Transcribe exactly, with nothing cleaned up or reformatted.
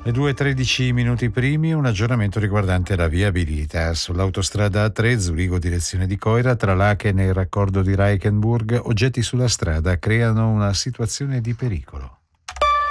Le due e tredici minuti primi, un aggiornamento riguardante la viabilità. Sull'autostrada A tre Zurigo direzione di Coira, tra Laken e il raccordo di Reichenburg, oggetti sulla strada creano una situazione di pericolo.